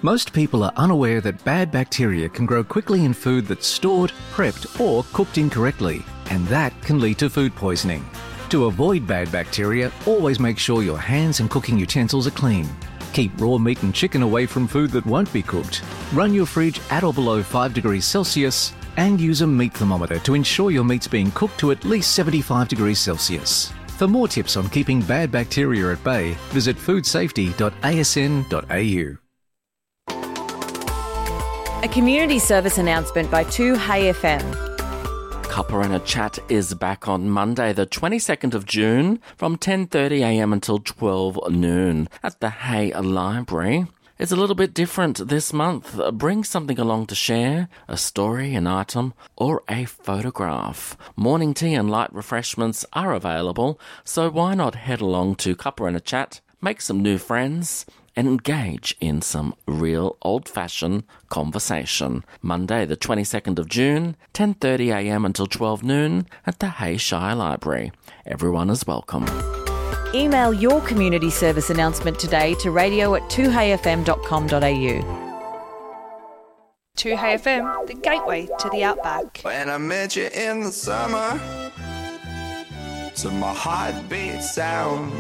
Most people are unaware that bad bacteria can grow quickly in food that's stored, prepped or cooked incorrectly, and that can lead to food poisoning. To avoid bad bacteria, always make sure your hands and cooking utensils are clean. Keep raw meat and chicken away from food that won't be cooked. Run your fridge at or below 5 degrees Celsius and use a meat thermometer to ensure your meat's being cooked to at least 75 degrees Celsius. For more tips on keeping bad bacteria at bay, visit foodsafety.asn.au. A community service announcement by 2Hey FM. Cuppa and a Chat is back on Monday, the 22nd of June, from 10:30am until 12 noon at the Hay Library. It's a little bit different this month. Bring something along to share, a story, an item, or a photograph. Morning tea and light refreshments are available, so why not head along to Cuppa and a Chat, make some new friends, and engage in some real old-fashioned conversation. Monday, the 22nd of June, 10:30am until 12 noon at the Hay Shire Library. Everyone is welcome. Email your community service announcement today to radio@2heyfm.com.au. 2HeyFM, the gateway to the outback. When I met you in the summer, to my heartbeat sound.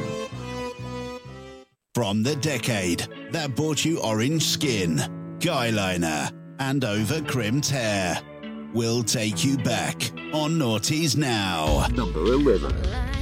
From the decade that bought you orange skin, guyliner, and over-crimped hair, we'll take you back on Naughties Now. Number 11.